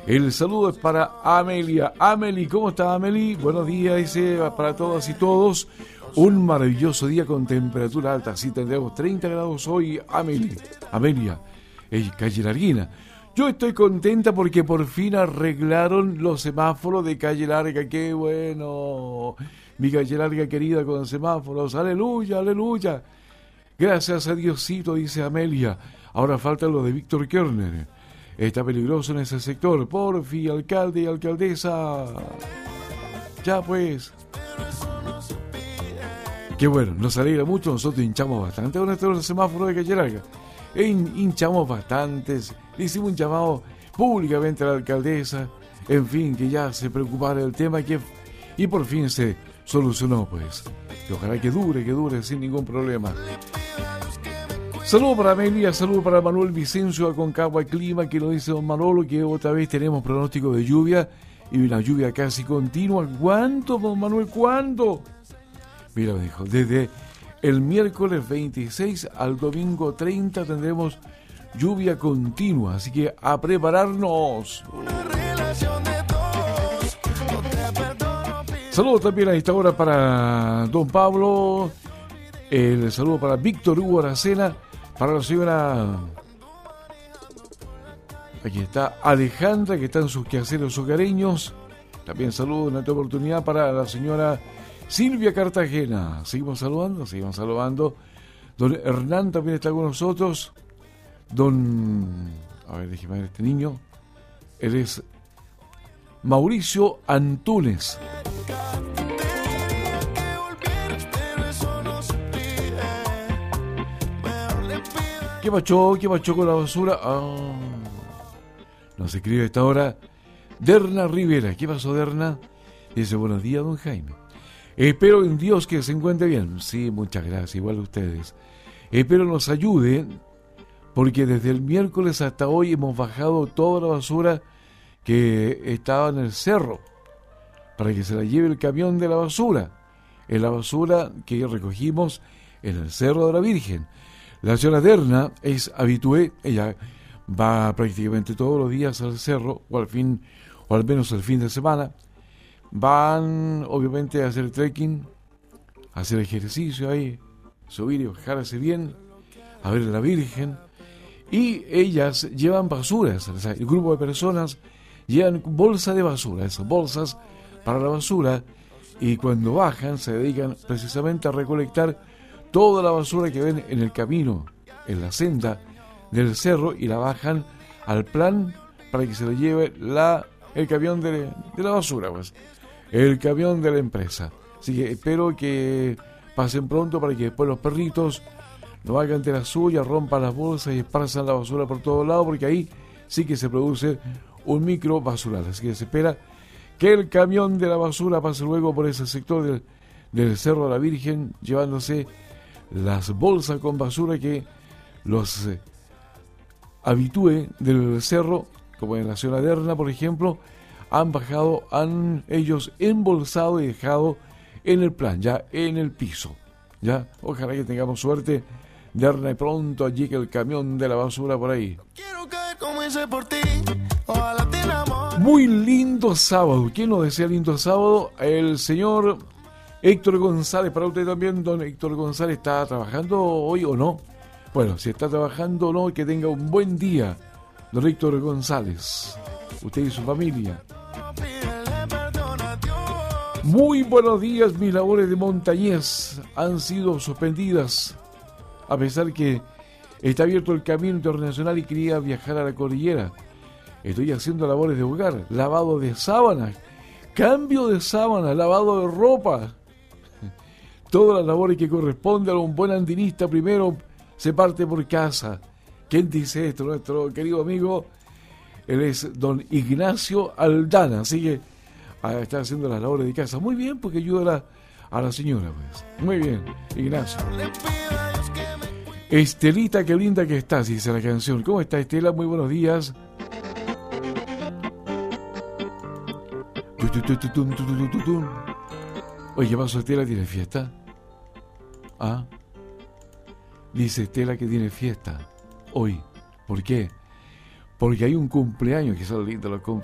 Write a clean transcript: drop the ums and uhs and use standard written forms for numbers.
El saludo es para Amelia. Ameli, ¿cómo está Ameli? Buenos días, dice para todas y todos. Un maravilloso día con temperatura alta. Sí, tendremos 30 grados hoy, Amelia, calle Larguina. Yo estoy contenta porque por fin arreglaron los semáforos de calle Larga. ¡Qué bueno! Mi calle Larga querida con semáforos. ¡Aleluya, aleluya! Gracias a Diosito, dice Amelia. Ahora falta lo de Víctor Körner. Está peligroso en ese sector. Porfi, alcalde y alcaldesa. Ya pues. Qué bueno, nos alegra mucho. Nosotros hinchamos bastante con estos semáforos de calle Larga. Hinchamos bastantes. Le hicimos un llamado públicamente a la alcaldesa. En fin, que ya se preocupara del tema y por fin se solucionó, pues. Y ojalá que dure sin ningún problema. Saludos para Amelia, saludos para Manuel Vicencio Aconcagua Clima, que nos dice don Manolo que otra vez tenemos pronóstico de lluvia y una lluvia casi continua. ¿Cuánto, don Manuel? ¿Cuánto? Mira, me dijo, desde el miércoles 26 al domingo 30 tendremos lluvia continua, así que a prepararnos. Saludos también a esta hora para don Pablo, el saludo para Víctor Hugo Aracena, para la señora, aquí está Alejandra, que está en sus quehaceres hogareños. También saludo en esta oportunidad para la señora Silvia Cartagena. Seguimos saludando. Don Hernán también está con nosotros. A ver, déjeme ver este niño. Él es Mauricio Antunes. ¿Qué pachó con la basura? Nos escribe a esta hora Derna Rivera. ¿Qué pasó, Derna? Dice, buenos días, don Jaime. Espero en Dios que se encuentre bien. Sí, muchas gracias, igual a ustedes. Espero nos ayude, porque desde el miércoles hasta hoy hemos bajado toda la basura que estaba en el cerro, para que se la lleve el camión de la basura. Es la basura que recogimos en el Cerro de la Virgen. La señora Derna es habitué, ella va prácticamente todos los días al cerro, o al menos el fin de semana. Van obviamente a hacer trekking, a hacer ejercicio ahí, subir y bajarse bien, a ver a la Virgen. Y ellas llevan basuras, o sea, el grupo de personas llevan bolsas de basura, esas bolsas para la basura, y cuando bajan se dedican precisamente a recolectar toda la basura que ven en el camino, en la senda del cerro, y la bajan al plan para que se le lleve el camión de la basura, pues, el camión de la empresa. Así que espero que pasen pronto para que después los perritos no hagan de la suya, rompan las bolsas y esparzan la basura por todos lados, porque ahí sí que se produce un micro basural. Así que se espera que el camión de la basura pase luego por ese sector del Cerro de la Virgen, llevándose las bolsas con basura que los habitúe del cerro, como en la ciudad de Derna, por ejemplo, han ellos embolsado y dejado en el plan, ya en el piso. Ya, ojalá que tengamos suerte, Derna, y pronto llegue el camión de la basura por ahí. Muy lindo sábado. ¿Quién nos desea lindo sábado? El señor Héctor González. Para usted también, don Héctor González, ¿está trabajando hoy o no? Bueno, si está trabajando o no, que tenga un buen día, don Héctor González, usted y su familia. Muy buenos días. Mis labores de montañés han sido suspendidas, a pesar que está abierto el camino internacional y quería viajar a la cordillera. Estoy haciendo labores de hogar, lavado de sábanas, cambio de sábanas, lavado de ropa. Todas las labores que corresponden a un buen andinista primero se parte por casa. ¿Quién dice esto? Nuestro querido amigo, él es don Ignacio Aldana, así que está haciendo las labores de casa. Muy bien, porque ayuda a la señora, pues. Muy bien, Ignacio. Estelita, qué linda que estás, dice la canción. ¿Cómo está, Estela? Muy buenos días. Oye, ¿qué pasó, Estela? ¿Tiene fiesta? ¿Ah? Dice Estela que tiene fiesta hoy. ¿Por qué? Porque hay un cumpleaños, que son lindos los cumpleaños.